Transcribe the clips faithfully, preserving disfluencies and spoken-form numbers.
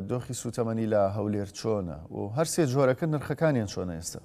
دۆخی سوتەمەنی لە هەولێر چۆنە و هەر سێ جۆرەکە نرخەکانیان چۆنە ئێستا؟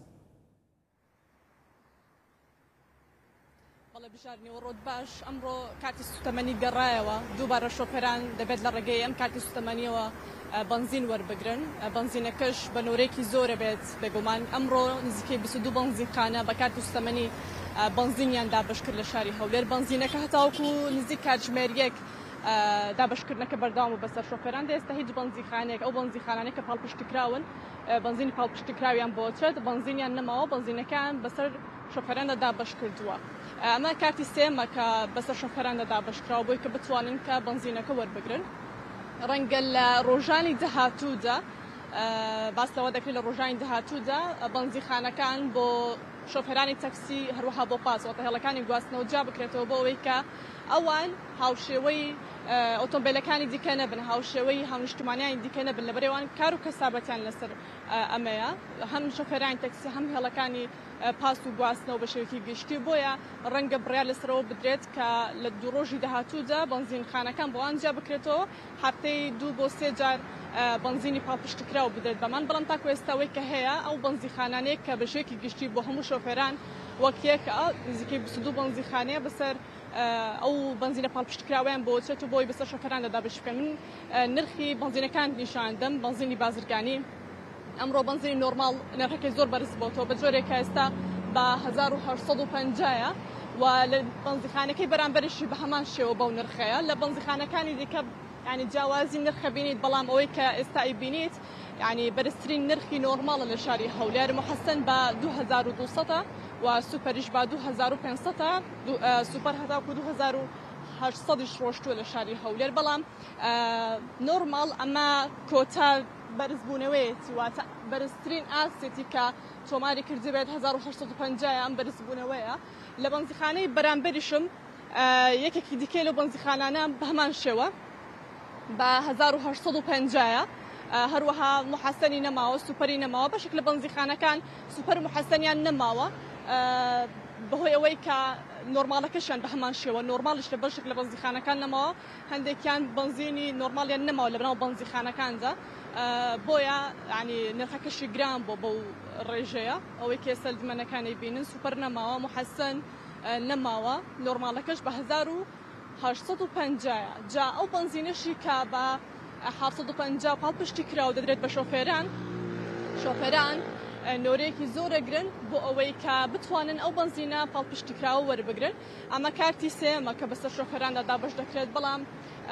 بژارنی و ڕۆت باش ئەمڕۆ کاتی سوتەمەنی گەڕایەوە دووبارە شۆفێران دەبێت لە ڕێگەی ئەم کاتی سوتەمەنیەوە بنزین وەربگرن. بنزینەکەش بە نورێکی زۆرە بێت بێگومان. ئەمڕۆ نزیکەی بیست و دوو بنزینخانە بە کاتی سوتەمەنی بنزینیان دابش کرد لە شاری هەولێر. بنزینەکە هەتاوەکو نزیک کاتژمێریەک دابشکردنەکە بەردەوام و بەسەر شۆفێران دەێستا هیچ بنزینخانەیەک ئەو بنزینخانانەی کە پاڵپشتکراون بنزینی پاڵپشتکراویان بۆچێت بنزینیان نەماوە بنزینەکان بەسەر شۆفێراندا دابش کردووە. ئەمە کاتی سێمە کە بەسەر شۆفێراندا دابشکراوە بۆی کە بتوانن کە بنزینەکە وەربگرن. ڕەنگە لە ڕۆژانی داهاتوودا باس لەوە دەکرێت لە ڕۆژانی داهاتوودا بنزینخانەکان بۆ شۆفێرانی تەکسی هەروەها بۆ پاس ئۆتۆمبیلەکانی گواستنەوە جا بکرێتەوە بۆ ئەوەی کە ئەوان هاوشێوەی ئۆتۆمبیلەکانی دیکە نەبن، هاوشێوەی هاونیشتمانیانی دیکە نەبن لەبەرەوەی کار و کەسابەتیان لەسەر ئەمەیە. هەم شۆفێرانی تەکسی هەم هێڵەکانی پاس و گواستنەوە بە شێوەیەکی گشتی بۆیە ڕەنگە بڕیار لەسەرەوە بدرێت کە لە دوو ڕۆژی داهاتوودا بنزینخانەکان بۆ ئەنجا بکرێتەوە هەفتەی دوو بۆ سێ جار بنزینی پاڵپشتکراو بدرێت بەمان. بەڵام تاکو ئێستاوەی کە هەیە ئەو بنزینخانانەیە کە بە شێوەیەکی گشتی بۆ هەموو شۆفێران وەک یەک نزیکەی بیست و دوو بنزینخانەیە بەسەر ئەو بنزینە پاڵپشتکراویان بۆ چێت و بۆی بەسەر شۆفێران دەدابش بکەن. من نرخی بنزینەکان نیشاندەم. بنزینی بازرگانی ئەمڕۆ بنزینی نۆرماڵ نرخەکەی زۆر بەرز بۆتەوە بە جۆرێکە ئێستا بە هەزار و هەشت سەد و پەنجایە و لە بنزینخانەکەی بەرامبەرشی بە هەمان شێوە بەو نرخەیە. لە بنزینخانەکانی دیکە ینی جیاوازی نرخە بینیت بەڵام ئەوەی کە ئێستا ئیبینیت ینی بەرزترین نرخی نۆرماڵە لە شاری هەولێر محەسەن بە دوو هەزار و دوو سەد و سوپەریش بە دوو هەزار و پێنج سەد سوپەر هەتاکو دوو هەزار و هەشت سەدیش ڕۆشتووە لە شاری هەولێر. بەڵام نۆرماڵ ئەمە کۆتا بەرزبوونەوەیەتی واتە بەرزترین ئاستێتی کە تۆماری کردی بێت هەزار و هەشت سەد و پەنجا ئەم بەرزبوونەوەیە. لە بنزینخانەی بەرامبەریشم یەکێکی دیکەی لە بنزینخانانە بە هەمان شێوە بە هەزار و هەشت سەد و پەنجا هەروەها محەسەنی نەماوە سوپەری نەماوە بەشێک لە بنزینخانەکان سوپەر محەسەنیان نەماوە بەهۆی ئەوەی کە نۆرماڵەکەشیان بە هەمان شێوە نۆرماڵش لە بەشێک لە بنزینخانەکان نەماوە هەندێکیان بنزینی نۆرماڵیان نەماوە لە بەناو بنزینخانەکاندا بۆیە ینی نرخەکەشی گران بۆ بەو ڕێژەیە ئەوەی کە ئێستا دیمەنەکانی بینن سوپەر نەماوە محەسەن نەماوە نۆرماڵەکەش بە هەزار و هەشت سەد و پەنجایە. جا ئەو بنزینەشی کە بە هەفت سەد و پەنجا پاڵپشتی کراوە دەدرێت بە شۆفێران شۆفێران نۆرێکی زۆرەگرن بۆ ئەوەی کە بتوانن ئەو بنزینە پاڵپشتیکراوە وەربگرن. ئەمە کارتی سێمە کە بەسەر شۆفێراندا دابش دەکرێت بەڵام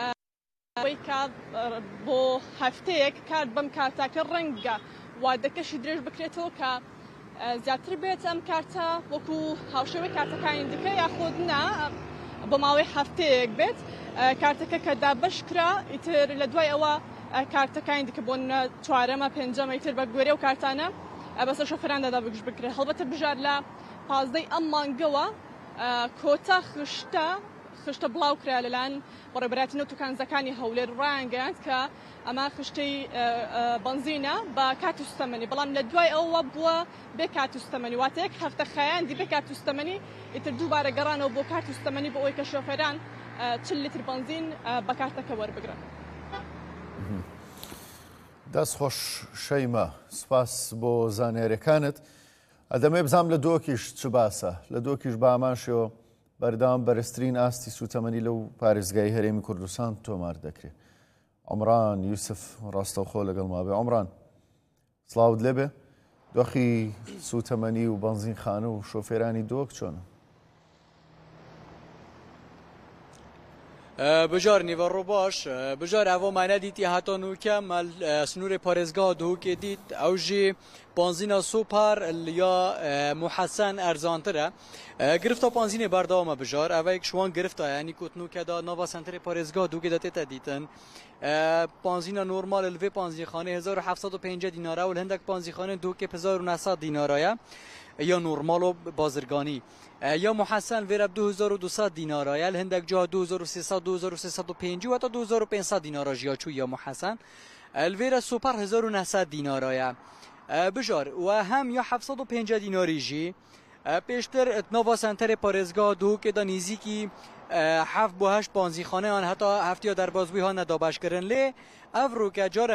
ئەوەی کە بۆ هەفتەیەک کات بەم کارتاکە ڕەنگە وادەکەشی درێژ بکرێتەوە کە زیاتر بێت ئەم کارتە وەکو هاوشێوەی کارتەکانی دیکە یاخۆ نا بۆ ماوەی هەفتەیەک بێت کارتەکە کە دابش کرا ئیتر لە دوای ئەوە کارتەکانی دیکە بۆ چوارەمە پێنجەمە ئیتر بە گوێرە و کارتانە بەسەر شۆفێراندا دابش بکرێت. هەڵبەتە بژار لە پازدەی ئەم مانگەوە کۆتا خشتە خشتە بڵاو کرا لەلایەن بەڕێوەبەرایەتی نەوتوکانزەکانی هەولێر ڕایانگەیاند کە ئەمە خشتەی بنزینە بە کاتی سوتەمەنی بەڵام لە دوای ئەوە بووە بێ کاتی سوتەمەنی واتە یەک هەفتە خایاندی بێ کاتی سوتەمەنی ئیتر دووبارە گەڕانەوە بۆ کاتی سوتەمەنی بۆ ئەوەی کە شۆفێران چل لیتر بنزین بە کارتەکە وەربگرن. دەستخۆش شەیمە سوپاس بۆ زانیاریەکانت. ئەدەمێ بزانم لە دۆکیش چ باسە لە دۆکیش بە هەمان شێوە بەردەوام بەرزترین ئاستی سوتەمەنی لەو پارێزگای هەرێمی کوردستان تۆمار دەکرێت. عمران یوسف ڕاستەوخۆ لەگەڵ ما بێ. عمران سڵاوت لێبێ. دۆخی سوتەمەنی و بەنزینخانە و شۆفێرانی دۆک چۆنە؟ بجار نیوەڕۆ باش بجار ئەوەمانە دیتی هاتۆنوکە مەل سنوورێ پارێزگا دۆکێ دیت ئەو ژێ بنزینە سوپار یا محەسەن ئەرزانترە گرفتە بنزینێ بەردەوامە بژار ئەوەیەک شوان گرفتە ینی کوتنوکەدا ناوا سنترێ پارێزگا دووکێدا تێتە دیتن بنزینە نۆرمال لەوێ بنزینخانە هەزار و هەفت سەد و پەنجا دینارە و هەندێک بنزینخانە دووکێ هەزار و نۆ سەد دینارایە یا نورمال و بازرگانی یا محسن ویرب دو هزار و دویست دینار یا هندک جا دو هزار و سیصد دو هزار و سیصد و پنجاه و تا دو هزار و پانصد دینار جیا چو یا محسن الویر سوپر هزار و نهصد دینار یا بجار و هم یا هفتصد و پنجاه دیناری جی پیشتر اتناوا سنتر پارێزگا دو که دانیزی کی هفت بو هشت بنزینخانه آن حتی هفت یا در بازوی ها ندابش کردن لی افرو که جار